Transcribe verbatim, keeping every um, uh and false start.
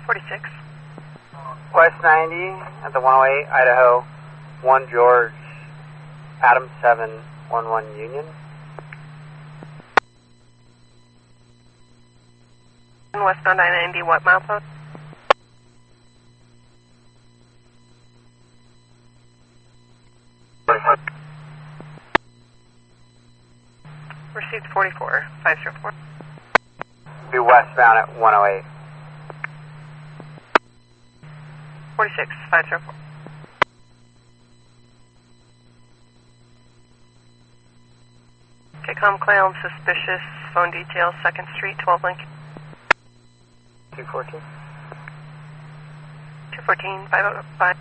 forty-six. West ninety at the one oh eight, Idaho, one George, Adam seven, one one Union. Westbound I ninety, what milepost? Received forty-four, five zero four. Be westbound at one oh eight. forty-six, five zero four. Okay, com Clallam, suspicious, phone details, second Street, twelve Lincoln. two fourteen. two fourteen, five oh five.